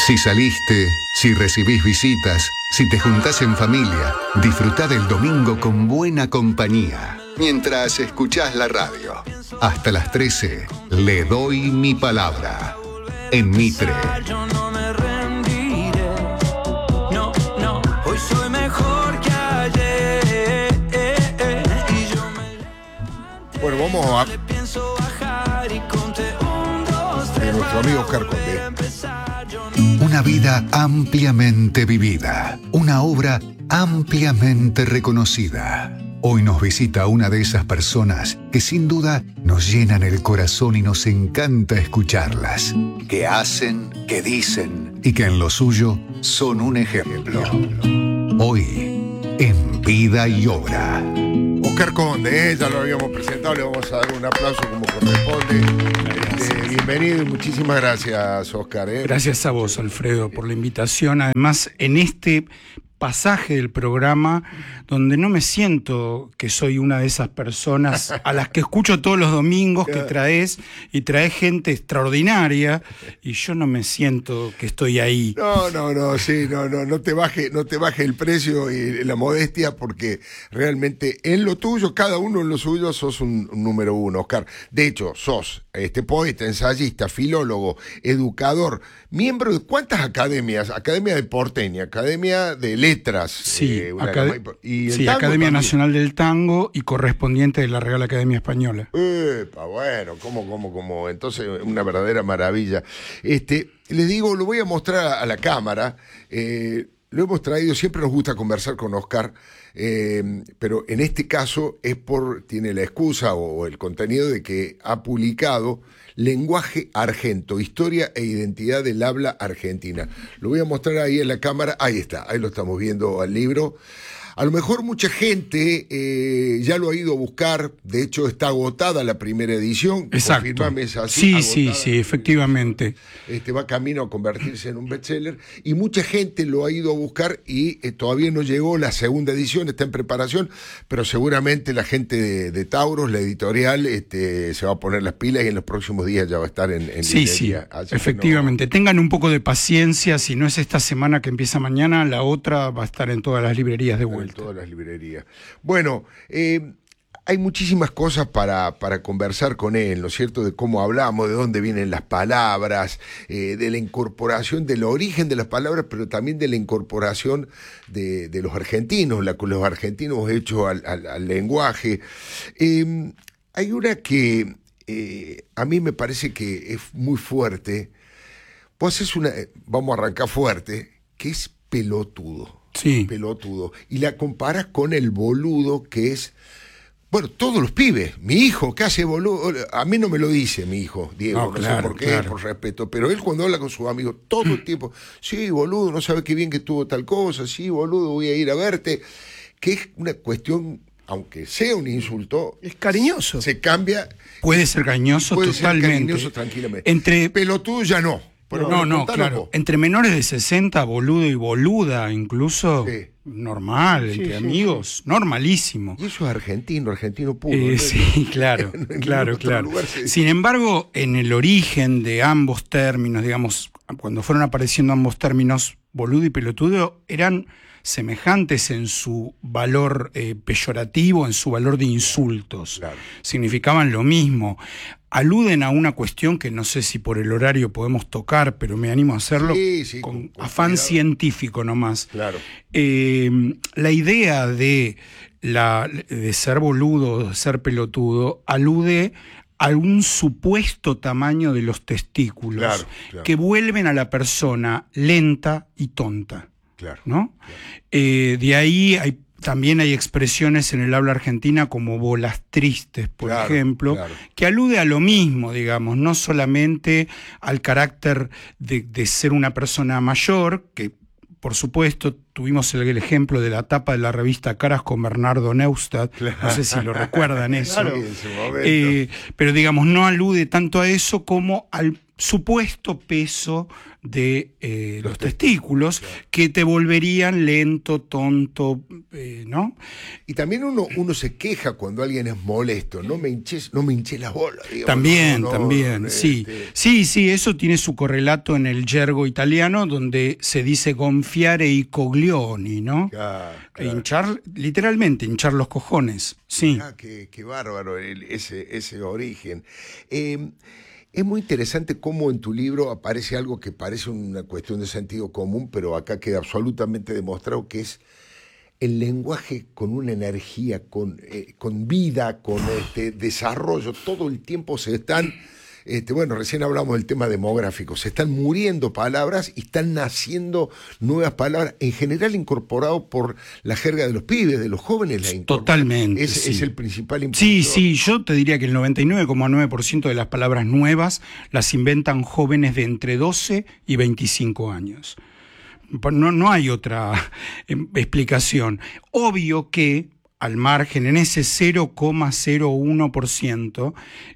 Si saliste, si recibís visitas, si te juntás en familia, disfrutá del domingo con buena compañía. Mientras escuchás la radio. Hasta las 13, le doy mi palabra. En Mitre. Bueno, vamos a de nuestro amigo Oscar Conde. Una vida ampliamente vivida, una obra ampliamente reconocida. Hoy nos visita una de esas personas que sin duda nos llenan el corazón y nos encanta escucharlas, que hacen, que dicen y que en lo suyo son un ejemplo. Hoy, en Vida y Obra. Oscar Conde, ya lo habíamos presentado, le vamos a dar un aplauso como corresponde. Bienvenido y muchísimas gracias, Oscar. Gracias a vos, Alfredo, por la invitación. Además, en este pasaje del programa donde no me siento que soy una de esas personas a las que escucho todos los domingos que traes gente extraordinaria y yo no me siento que estoy ahí. No te baje el precio y la modestia, porque realmente en lo tuyo, cada uno en lo suyo, sos un número uno, Oscar. De hecho, sos poeta, ensayista, filólogo, educador, miembro de ¿cuántas academias? Academia de Porteña, Academia de Letras. Sí, Academia Nacional del Tango y correspondiente de la Real Academia Española. Bueno, ¿cómo? Entonces, una verdadera maravilla. Les digo, lo voy a mostrar a la cámara. Lo hemos traído, siempre nos gusta conversar con Oscar, pero en este caso tiene la excusa o el contenido de que ha publicado Lenguaje Argento, Historia e Identidad del Habla Argentina. Lo voy a mostrar ahí en la cámara, ahí está, ahí lo estamos viendo al libro. A lo mejor mucha gente ya lo ha ido a buscar, de hecho está agotada la primera edición. Exacto. Confirmame, ¿es así? Sí, efectivamente. Va camino a convertirse en un bestseller y mucha gente lo ha ido a buscar y todavía no llegó la segunda edición, está en preparación, pero seguramente la gente de Tauros, la editorial, se va a poner las pilas y en los próximos días ya va a estar en librería. Sí, efectivamente. Tengan un poco de paciencia, si no es esta semana que empieza mañana, la otra va a estar en todas las librerías de vuelta. En todas las librerías. Bueno, hay muchísimas cosas para conversar con él, ¿no es cierto? De cómo hablamos, de dónde vienen las palabras, de la incorporación, del origen de las palabras, pero también de la incorporación de los argentinos, los argentinos hechos al lenguaje. Hay una que a mí me parece que es muy fuerte. Vos haces vamos a arrancar fuerte, que es pelotudo. Sí. Pelotudo. Y la comparas con el boludo que es... Bueno, todos los pibes. Mi hijo, ¿qué hace boludo? A mí no me lo dice mi hijo, Diego, no sé por qué, por respeto. Pero él cuando habla con sus amigos, todo el tiempo, sí, boludo, no sabe qué bien que tuvo tal cosa, sí, boludo, voy a ir a verte. Que es una cuestión, aunque sea un insulto... Es cariñoso. Se cambia... Puede ser cariñoso totalmente. Puede ser cariñoso tranquilamente. Pelotudo ya no. Pero claro. Entre menores de 60, boludo y boluda, incluso, sí. Normal, sí, entre amigos, normalísimo. Y eso es argentino puro. Sí, claro. Sin embargo, en el origen de ambos términos, digamos, cuando fueron apareciendo ambos términos, boludo y pelotudo, eran semejantes en su valor peyorativo, en su valor de insultos. Claro. Significaban lo mismo. Aluden a una cuestión que no sé si por el horario podemos tocar, pero me animo a hacerlo con afán científico nomás. Claro. La idea de ser boludo, de ser pelotudo, alude a un supuesto tamaño de los testículos, claro. Que vuelven a la persona lenta y tonta. Claro. ¿No? Claro. De ahí también hay expresiones en el habla argentina como bolas tristes, por ejemplo, que alude a lo mismo, digamos, no solamente al carácter de ser una persona mayor, que por supuesto tuvimos el ejemplo de la tapa de la revista Caras con Bernardo Neustadt, no sé si lo recuerdan eso, pero digamos, no alude tanto a eso como supuesto peso de los testículos, claro, que te volverían lento, tonto, ¿no? Y también uno se queja cuando alguien es molesto, no me hinches las bolas. Digamos, también, sí. Sí, eso tiene su correlato en el yergo italiano, donde se dice gonfiare i coglioni, ¿no? Claro. Hinchar, literalmente, hinchar los cojones, sí. Qué bárbaro ese origen. Es muy interesante cómo en tu libro aparece algo que parece una cuestión de sentido común, pero acá queda absolutamente demostrado, que es el lenguaje con una energía, con vida, con desarrollo. Todo el tiempo se están... bueno, recién hablamos del tema demográfico, se están muriendo palabras y están naciendo nuevas palabras, en general incorporado por la jerga de los pibes, de los jóvenes. Totalmente. Es el principal impulsor. Sí, yo te diría que el 99,9% de las palabras nuevas las inventan jóvenes de entre 12 y 25 años. No hay otra explicación. Obvio que al margen, en ese 0,01%,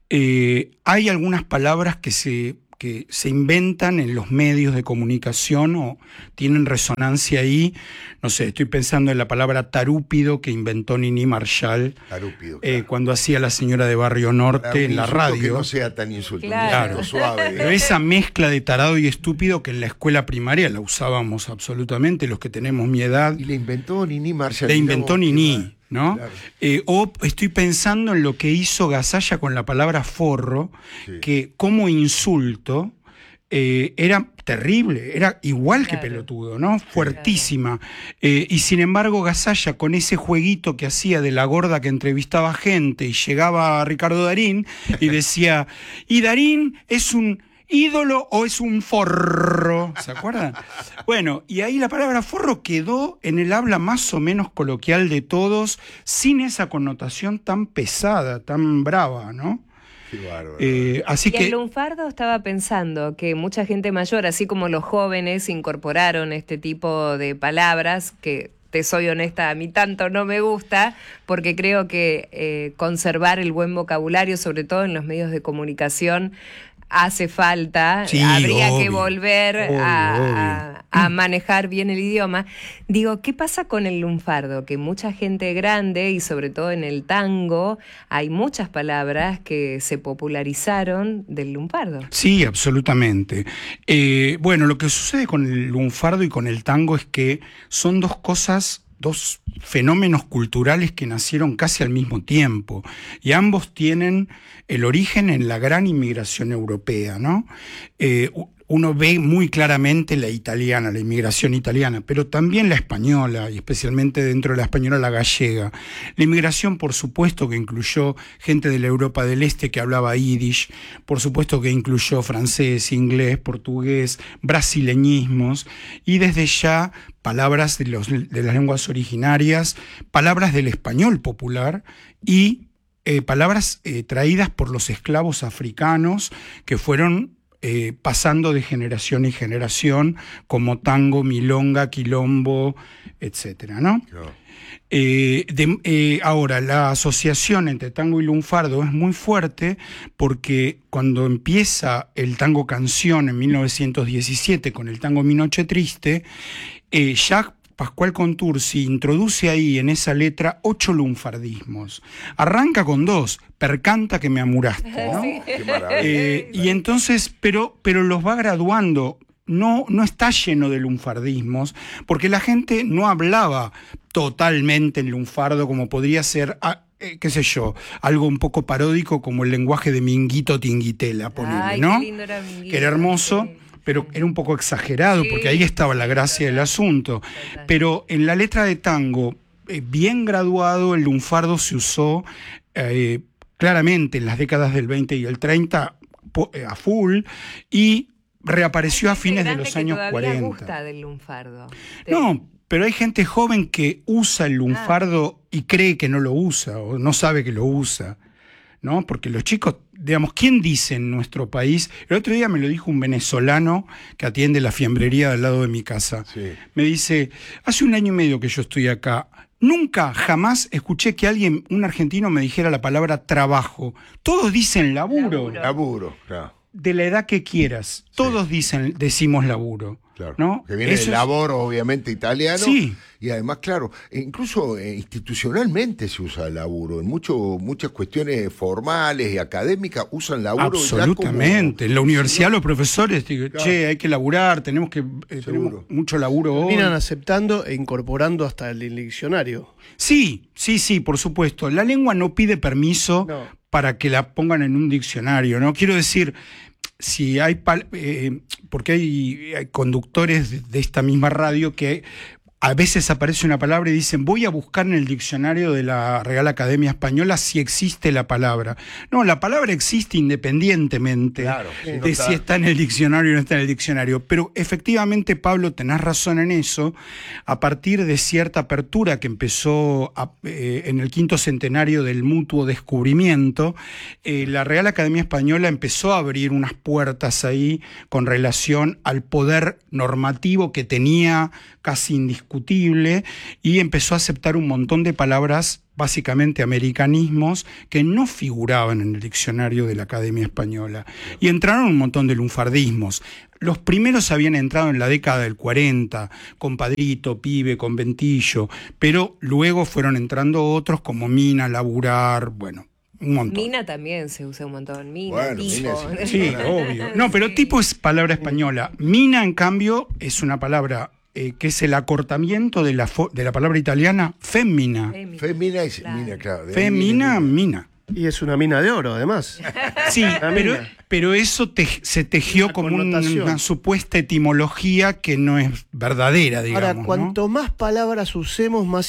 hay algunas palabras que se inventan en los medios de comunicación o tienen resonancia ahí. No sé, estoy pensando en la palabra tarúpido que inventó Nini Marshall, claro, cuando hacía La Señora de Barrio Norte en la radio. Que no sea tan insultante, claro, suave. Pero esa mezcla de tarado y estúpido que en la escuela primaria la usábamos absolutamente, los que tenemos mi edad. Y la inventó Nini Marshall. La inventó Nini, ¿no? Claro. O estoy pensando en lo que hizo Gasalla con la palabra forro, sí, que como insulto era terrible, era igual, claro, que pelotudo, ¿no? Fuertísima. Y sin embargo Gasalla, con ese jueguito que hacía de la gorda que entrevistaba gente y llegaba a Ricardo Darín y decía, ¿y Darín es un ídolo o es un forro? ¿Se acuerdan? Bueno, y ahí la palabra forro quedó en el habla más o menos coloquial de todos, sin esa connotación tan pesada, tan brava, ¿no? Qué bárbaro. Así que el lunfardo, estaba pensando que mucha gente mayor, así como los jóvenes, incorporaron este tipo de palabras que, te soy honesta, a mí tanto no me gusta, porque creo que conservar el buen vocabulario, sobre todo en los medios de comunicación, hace falta. Sí, habría que volver a manejar bien el idioma. Digo, ¿qué pasa con el lunfardo? Que mucha gente grande, y sobre todo en el tango, hay muchas palabras que se popularizaron del lunfardo. Sí, absolutamente. Bueno, lo que sucede con el lunfardo y con el tango es que son dos fenómenos culturales que nacieron casi al mismo tiempo, y ambos tienen el origen en la gran inmigración europea, ¿no? Uno ve muy claramente la inmigración italiana, pero también la española, y especialmente dentro de la española la gallega. La inmigración, por supuesto, que incluyó gente de la Europa del Este que hablaba yiddish, por supuesto que incluyó francés, inglés, portugués, brasileñismos, y desde ya palabras de las lenguas originarias, palabras del español popular y palabras traídas por los esclavos africanos que fueron pasando de generación en generación, como tango, milonga, quilombo, etcétera, ¿no? Claro. Ahora, la asociación entre tango y lunfardo es muy fuerte porque cuando empieza el tango canción en 1917 con el tango Mi Noche Triste, Jacques Pascual Contursi introduce ahí en esa letra 8 lunfardismos. Arranca con 2, percanta que me amuraste, ¿no? Sí. Qué maravilla. Y entonces, pero los va graduando. No está lleno de lunfardismos, porque la gente no hablaba totalmente en lunfardo como podría ser, qué sé yo, algo un poco paródico como el lenguaje de Minguito Tinguitela, ponele, ¿no? Qué lindo era Minguito, que era hermoso. Sí. Pero era un poco exagerado, sí, porque ahí estaba la gracia del asunto. Pero en la letra de tango, bien graduado, el lunfardo se usó claramente en las décadas del 20 y el 30 a full, y reapareció a fines de los años 40. Gusta del lunfardo. No, pero hay gente joven que usa el lunfardo y cree que no lo usa, o no sabe que lo usa, ¿no? Porque los chicos, digamos, ¿quién dice en nuestro país? El otro día me lo dijo un venezolano que atiende la fiambrería del lado de mi casa. Sí. Me dice, hace 1 año y medio que yo estoy acá, nunca, jamás escuché que un argentino me dijera la palabra trabajo. Todos dicen laburo. Laburo, claro. de la edad que quieras. Todos decimos laburo. Claro. ¿No? Que viene del laboro, obviamente, italiano. Sí. Y además, claro, incluso institucionalmente se usa el laburo. En muchas cuestiones formales y académicas usan laburo. Absolutamente. En la universidad los profesores digan, che, hay que laburar, tenemos mucho laburo hoy. Terminan aceptando e incorporando hasta el diccionario. Sí, por supuesto. La lengua no pide permiso para que la pongan en un diccionario, ¿no? Quiero decir, si hay porque hay conductores de esta misma radio que a veces aparece una palabra y dicen, voy a buscar en el diccionario de la Real Academia Española si existe la palabra. No, la palabra existe independientemente de si está en el diccionario o no está en el diccionario. Pero efectivamente, Pablo, tenés razón en eso. A partir de cierta apertura que empezó en el 5º centenario del mutuo descubrimiento, la Real Academia Española empezó a abrir unas puertas ahí con relación al poder normativo que tenía casi indiscutible, y empezó a aceptar un montón de palabras, básicamente americanismos, que no figuraban en el diccionario de la Academia Española. Y entraron un montón de lunfardismos. Los primeros habían entrado en la década del 40, compadrito, pibe, conventillo, pero luego fueron entrando otros como mina, laburar, bueno, un montón. Mina también se usa un montón. Mina, bueno, tipo. Mina sí, obvio. No, pero tipo es palabra española. Mina, en cambio, es una palabra que es el acortamiento de la palabra italiana femmina. Femina y mina, claro. Femina, mina. Y es una mina de oro, además. Sí, pero eso se tejió como una supuesta etimología que no es verdadera, digamos. Ahora, cuanto más palabras usemos, más